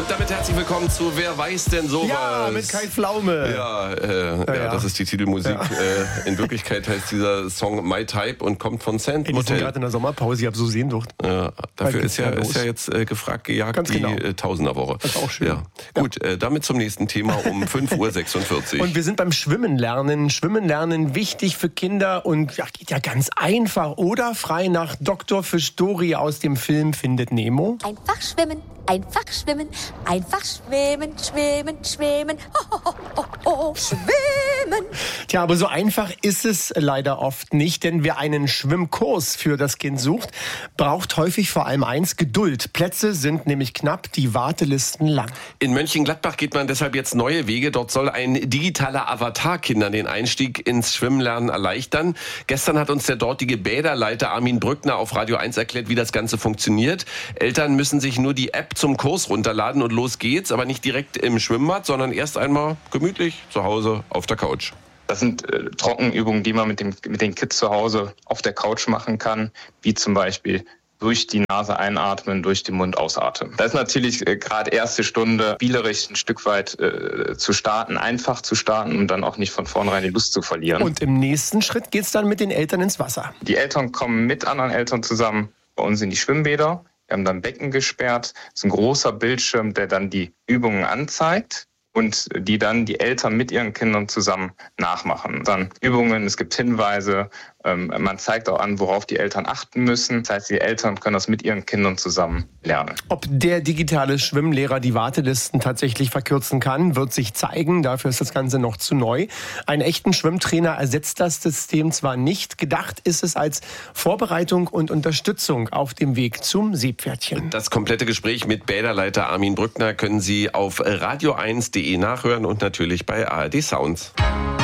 Und damit herzlich willkommen zu Wer weiß denn sowas? Ja, mit Kai Pflaume. Ja, das ist die Titelmusik. Ja. In Wirklichkeit heißt dieser Song My Type und kommt von Sand Motel. Wir sind gerade in der Sommerpause, ich habe so Sehnsucht. Ja, dafür ist ja jetzt gefragt gejagt. Ganz genau. Die Tausenderwoche. Das ist auch schön. Ja. Gut, damit zum nächsten Thema um 5:46 Uhr. Und wir sind beim Schwimmen lernen. Schwimmen lernen, wichtig für Kinder und ja, geht ja ganz einfach. Oder frei nach Dr. Fischtori aus dem Film Findet Nemo. Einfach schwimmen, einfach schwimmen, einfach schwimmen, schwimmen, schwimmen, schwimmen. Tja, aber so einfach ist es leider oft nicht, denn wer einen Schwimmkurs für das Kind sucht, braucht häufig vor allem eins: Geduld. Plätze sind nämlich knapp, die Wartelisten lang. In Mönchengladbach geht man deshalb jetzt neue Wege. Dort soll ein digitaler Avatar Kindern den Einstieg ins Schwimmenlernen erleichtern. Gestern hat uns der dortige Bäderleiter Armin Brückner auf Radio 1 erklärt, wie das Ganze funktioniert. Eltern müssen sich nur die App zum Kurs runterladen und los geht's, aber nicht direkt im Schwimmbad, sondern erst einmal gemütlich zu Hause auf der Couch. Das sind Trockenübungen, die man mit den Kids zu Hause auf der Couch machen kann, wie zum Beispiel durch die Nase einatmen, durch den Mund ausatmen. Das ist natürlich gerade erste Stunde spielerisch ein Stück weit zu starten, einfach zu starten, um dann auch nicht von vornherein die Lust zu verlieren. Und im nächsten Schritt geht's dann mit den Eltern ins Wasser. Die Eltern kommen mit anderen Eltern zusammen bei uns in die Schwimmbäder. Wir haben dann Becken gesperrt. Das ist ein großer Bildschirm, der dann die Übungen anzeigt und die dann die Eltern mit ihren Kindern zusammen nachmachen. Dann Übungen, es gibt Hinweise, man zeigt auch an, worauf die Eltern achten müssen. Das heißt, die Eltern können das mit ihren Kindern zusammen lernen. Ob der digitale Schwimmlehrer die Wartelisten tatsächlich verkürzen kann, wird sich zeigen. Dafür ist das Ganze noch zu neu. Einen echten Schwimmtrainer ersetzt das System zwar nicht. Gedacht ist es als Vorbereitung und Unterstützung auf dem Weg zum Seepferdchen. Das komplette Gespräch mit Bäderleiter Armin Brückner können Sie auf radio1.de nachhören und natürlich bei ARD Sounds.